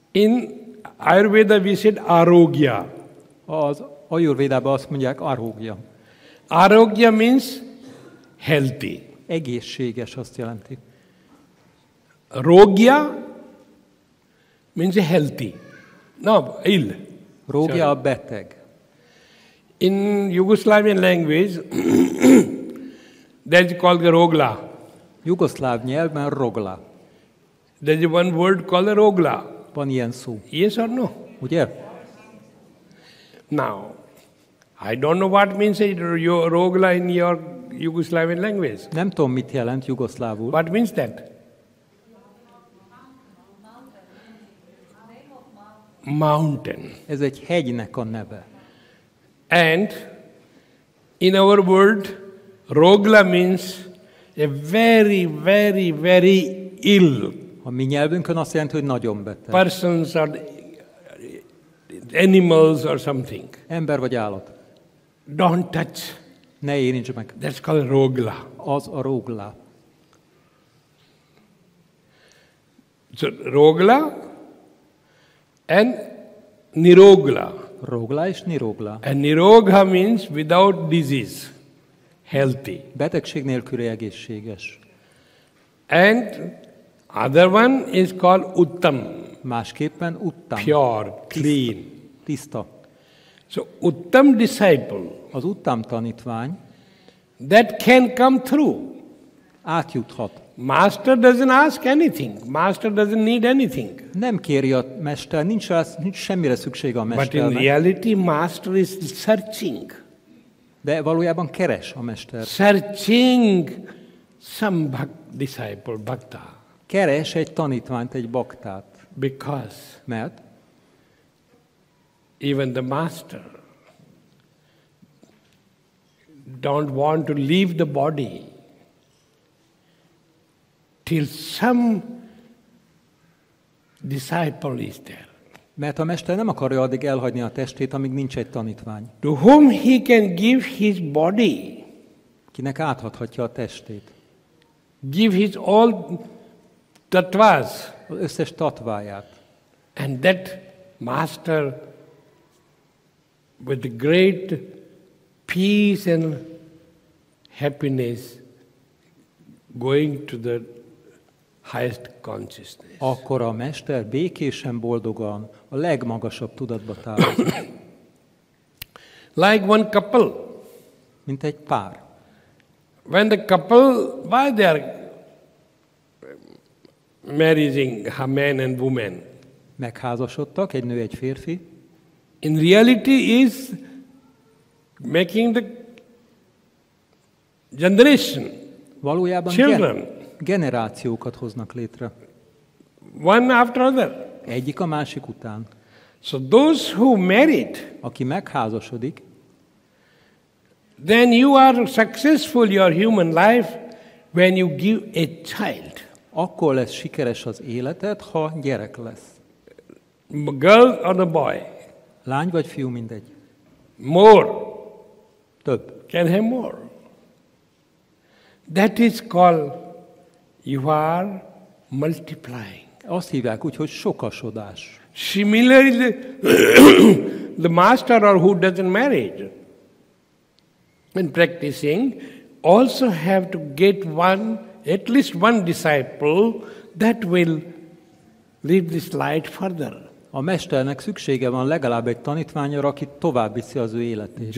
In Ayurveda we said arogya. Az Ajurvédában azt mondják arógya. Arogya means healthy. Egészséges azt jelenti. Rogya means healthy. No, ill. Rógya a beteg. In Yugoslavian language, that's called the rogla. Jugoszláv nyelvben rogla. There's one word called the rogla. Van ilyen szó. Yes or no? Ugye? Now, I don't know what means rogla in your Yugoslavian language. Nem tudom, mit jelent jugoszlávul. What means that? Mountain. Ez egy hegynek a neve. And in our world, rogla means a very, very, very ill A mi nyelvünkön azt jelenti, hogy nagyon beteg. persons or animals or something. Ember vagy állat. Don't touch. Ne érints meg. That's called rogla. Az a róglá. So rogla and nirogla. Róglá és niróglá. And nirogha means without disease, healthy. Betegség nélküli egészséges. And other one is called uttam, Másképpen uttam. pure, clean. Tiszta. So uttam disciple, Az uttam tanítvány that can come through. átjuthat. Master doesn't ask anything. Master doesn't need anything. Nem kéri a mester, nincs semmire szüksége a But in mesternek, reality, master is searching. de valójában keres a mester. Searching some disciple, bhakta. Keres egy tanítványt, egy baktát. Because Mert even the master don't want to leave the body till some disciple is there, Mert a mester nem akarja addig elhagyni a testét, amíg nincs egy tanítvány, to whom he can give his body, kinek átadhatja a testét. give his all tattvas, Az összes tatváját. and that master with the great peace and happiness going to the highest consciousness. Akkor a mester békésen, boldogan a legmagasabb tudatba távozik, Like one couple, mint egy pár. when the couple, why they are marrying a man and woman? Megházasodtak, egy nő, egy férfi, In reality is making the generation, valójában children, generációkat hoznak létre. one after other. Egyik a másik után. So those who married, Aki megházasodik, then you are successful your human life when you give a child. akkor lesz sikeres az életed, ha gyerek lesz. Girl or a boy, Lány vagy fiú, mindegy. more, Több. can have more. That is called you are multiplying. Azt hívják úgy, hogy sokasodás. Similarly, the master or who doesn't marry in practicing also have to get at least one disciple that will lead this light further. A mesternek szüksége van legalább egy tanítványra, aki tovább viszi az ő életét.